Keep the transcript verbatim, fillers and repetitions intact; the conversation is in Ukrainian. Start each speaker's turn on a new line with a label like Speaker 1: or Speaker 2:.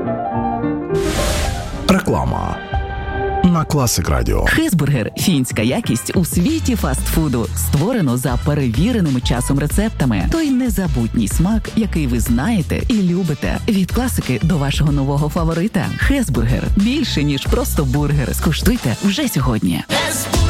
Speaker 1: Реклама на Класик Радіо.
Speaker 2: Хесбургер – фінська якість у світі фастфуду. Створено за перевіреними часом рецептами. Той незабутній смак, який ви знаєте і любите. Від класики до вашого нового фаворита. Хесбургер – більше, ніж просто бургер. Скуштуйте вже сьогодні.